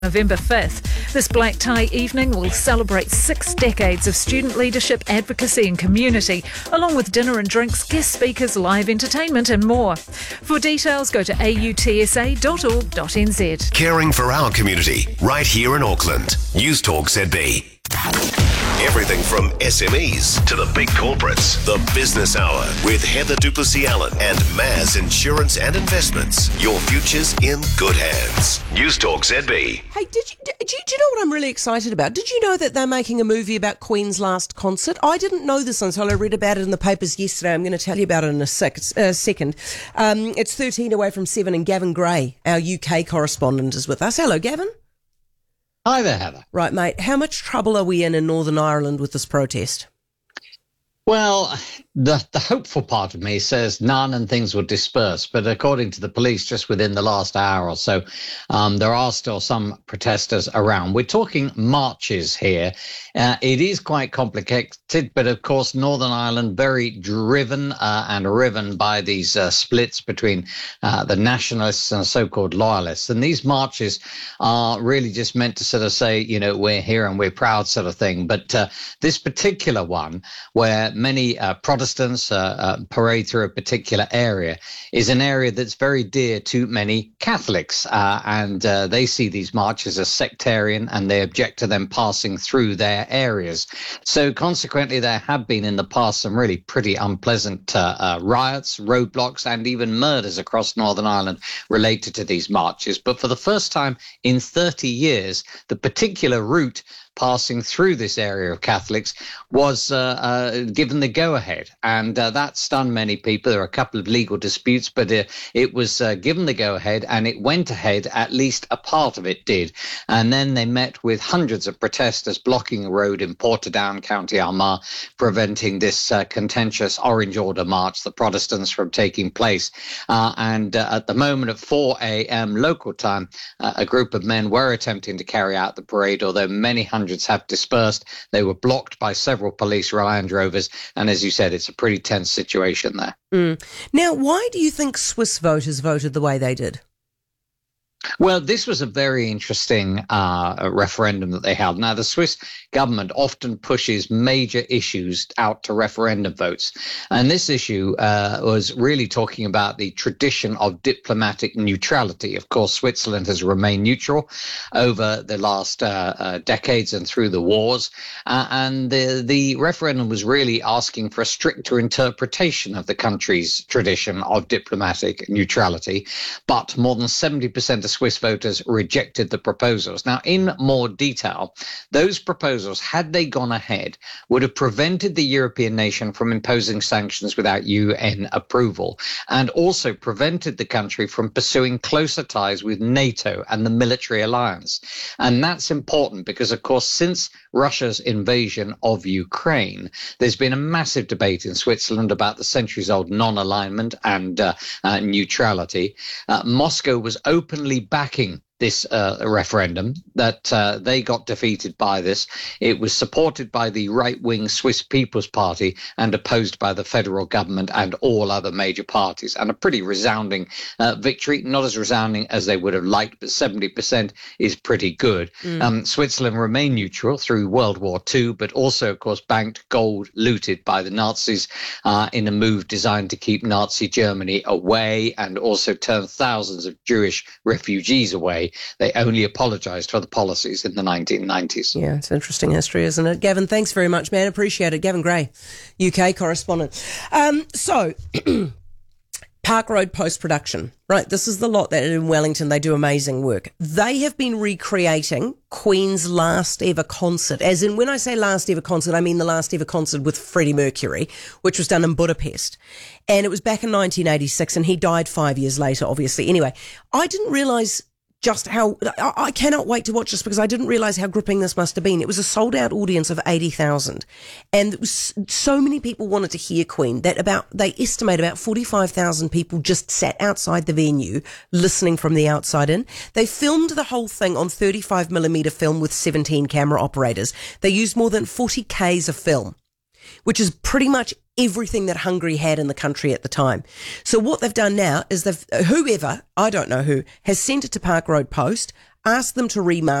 November 5th. This black tie evening will celebrate 6 decades of student leadership, advocacy and community, along with dinner and drinks, guest speakers, live entertainment and more. For details, go to autsa.org.nz. Caring for our community, right here in Auckland. News Talk ZB. Everything from SMEs to the big corporates. The Business Hour with Heather Duplessis-Allen and Maz Insurance and Investments. Your future's in good hands. News Talk ZB. Hey, do you know what I'm really excited about? Did you know that they're making a movie about Queen's last concert? I didn't know this until I read about it in the papers yesterday. I'm going to tell you about it in a second. It's 13 away from 7 and Gavin Gray, our UK correspondent, is with us. Hello, Gavin. Hi there, Heather. Right, mate. How much trouble are we in Northern Ireland with this protest? Well, the hopeful part of me says none and things will disperse. But according to the police, just within the last hour or so, there are still some protesters around. We're talking marches here. It is quite complicated, but of course, Northern Ireland very driven and riven by these splits between the nationalists and so-called loyalists. And these marches are really just meant to sort of say, you know, we're here and we're proud sort of thing. But this particular one, where many Protestants parade through a particular area, is an area that's very dear to many Catholics. And they see these marches as sectarian and they object to them passing through their areas. So consequently, there have been in the past some really pretty unpleasant riots, roadblocks, and even murders across Northern Ireland related to these marches. But for the first time in 30 years, the particular route passing through this area of Catholics was given the go-ahead. And that stunned many people. There were a couple of legal disputes, but it was given the go-ahead and it went ahead, at least a part of it did. And then they met with hundreds of protesters blocking a road in Portadown, County Armagh, preventing this contentious Orange Order March, the Protestants, from taking place. And at the moment at 4 a.m. local time, a group of men were attempting to carry out the parade, although many hundreds have dispersed. They were blocked by several police Land Rovers, and as you said, it's a pretty tense situation there. Now, why do you think Swiss voters voted the way they did? Well, this was a very interesting referendum that they held. Now, the Swiss government often pushes major issues out to referendum votes. And this issue was really talking about the tradition of diplomatic neutrality. Of course, Switzerland has remained neutral over the last decades and through the wars. And the referendum was really asking for a stricter interpretation of the country's tradition of diplomatic neutrality. But more than 70% of Swiss voters rejected the proposals. Now, in more detail, those proposals, had they gone ahead, would have prevented the European nation from imposing sanctions without UN approval, and also prevented the country from pursuing closer ties with NATO and the military alliance. And that's important because, of course, since Russia's invasion of Ukraine, there's been a massive debate in Switzerland about the centuries-old non-alignment and neutrality. Moscow was openly backing this referendum, that they got defeated by this. It was supported by the right-wing Swiss People's Party and opposed by the federal government and all other major parties. And a pretty resounding victory, not as resounding as they would have liked, but 70% is pretty good. Switzerland remained neutral through World War II, but also, of course, banked gold looted by the Nazis in a move designed to keep Nazi Germany away and also turn thousands of Jewish refugees away. They only apologised for the policies in the 1990s. Yeah, it's interesting history, isn't it? Gavin, thanks very much, man. Appreciate it. Gavin Gray, UK correspondent. So, Park Road post-production. Right, this is the lot that in Wellington, they do amazing work. They have been recreating Queen's last ever concert. As in, when I say last ever concert, I mean the last ever concert with Freddie Mercury, which was done in Budapest. And it was back in 1986, and he died 5 years later, obviously. Anyway, I didn't realise just how, I cannot wait to watch this because I didn't realise how gripping this must have been. It was a sold out audience of 80,000 and it was so many people wanted to hear Queen that they estimate about 45,000 people just sat outside the venue listening from the outside in. They filmed the whole thing on 35mm film with 17 camera operators. They used more than 40 Ks of film, which is pretty much everything that Hungary had in the country at the time. So what they've done now is whoever, I don't know who, has sent it to Park Road Post. ask them to remark